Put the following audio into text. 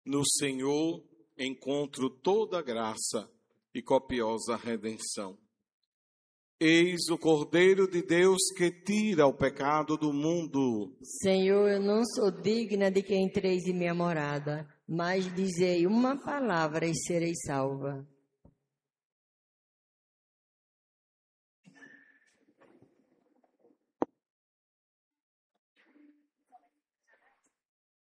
No Senhor encontro toda graça e copiosa redenção. Eis o Cordeiro de Deus que tira o pecado do mundo. Senhor, eu não sou digna de que entreis em minha morada, mas dizei uma palavra e serei salva.